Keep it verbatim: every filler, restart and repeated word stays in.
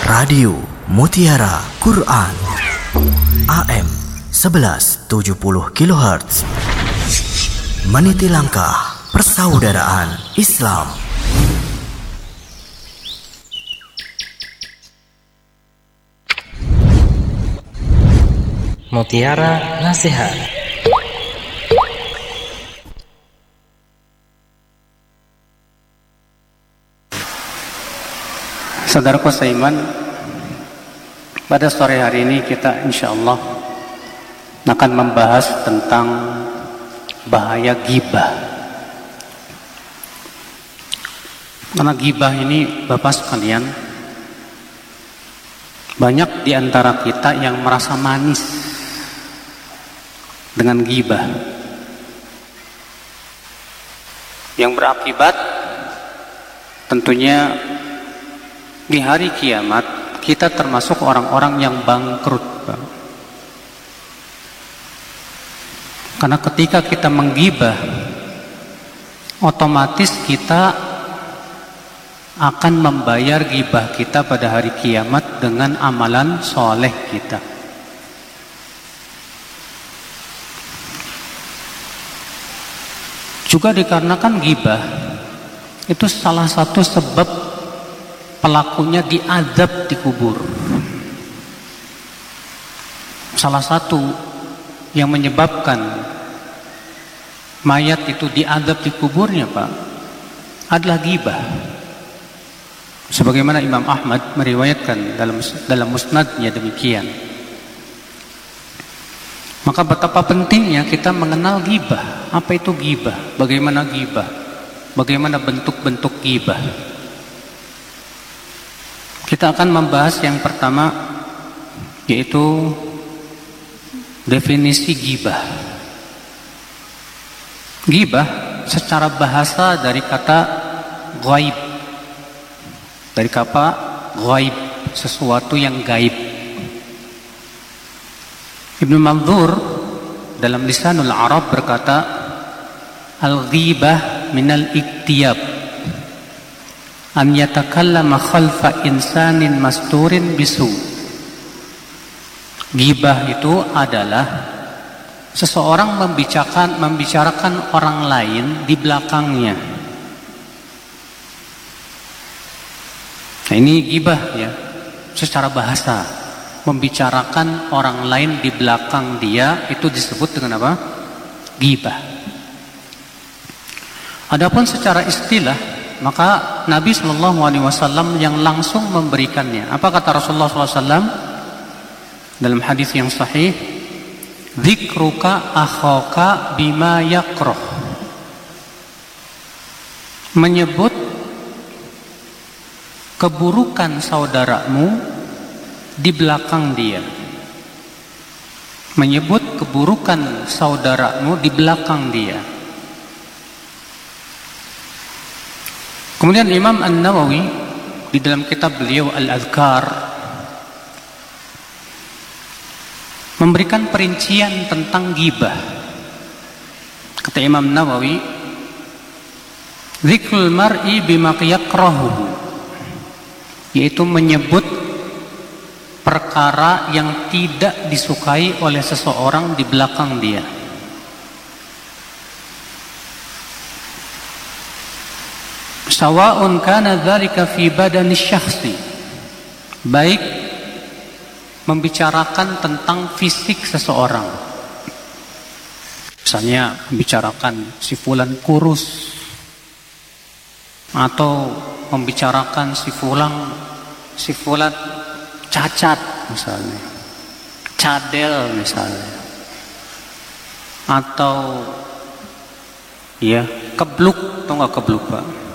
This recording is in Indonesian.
Radio Mutiara Quran A M sebelas tujuh puluh kilohertz. Meniti langkah persaudaraan Islam. Mutiara Nasihat. Saudaraku seiman, pada sore hari ini kita insya Allah akan membahas tentang bahaya ghibah. Karena ghibah ini, Bapak sekalian, banyak di antara kita yang merasa manis dengan ghibah, yang berakibat tentunya di hari kiamat kita termasuk orang-orang yang bangkrut, Pak. Karena ketika kita menggibah, otomatis kita akan membayar gibah kita pada hari kiamat dengan amalan soleh kita. Juga dikarenakan gibah itu salah satu sebab pelakunya diazab di kubur. Salah satu yang menyebabkan mayat itu diazab di kuburnya, Pak, adalah ghibah. Sebagaimana Imam Ahmad meriwayatkan dalam dalam musnadnya demikian. Maka betapa pentingnya kita mengenal ghibah. Apa itu ghibah? Bagaimana ghibah? Bagaimana bentuk-bentuk ghibah? Kita akan membahas yang pertama, yaitu definisi ghibah. Ghibah secara bahasa dari kata ghaib, dari kata ghaib, sesuatu yang gaib. Ibnu Mandzur dalam Lisanul Arab berkata, al-ghibah minal iktiyab, an yatakallama khalfa insanin masturin bisu. Ghibah itu adalah seseorang membicarakan membicarakan orang lain di belakangnya. Nah, ini ghibah ya, secara bahasa, membicarakan orang lain di belakang dia, itu disebut dengan apa? Ghibah. Adapun secara istilah, maka Nabi Shallallahu Alaihi Wasallam yang langsung memberikannya. Apa kata Rasulullah Shallallahu Alaihi Wasallam dalam hadis yang sahih? Dzikruka akhaka bima yakrah. Menyebut keburukan saudaramu di belakang dia. Menyebut keburukan saudaramu di belakang dia. Kemudian Imam An-Nawawi di dalam kitab beliau Al-Adhkar memberikan perincian tentang ghibah. Kata Imam Nawawi, dzikrul mar'i bima yakrahuhu, yaitu menyebut perkara yang tidak disukai oleh seseorang di belakang dia. Sawa'un kana dzalika fi badani syakhsi, baik membicarakan tentang fisik seseorang, misalnya membicarakan si fulan kurus, atau membicarakan si fulan si fulan cacat misalnya, cadel misalnya, atau ya kebluk, atau enggak kebluk, Pak?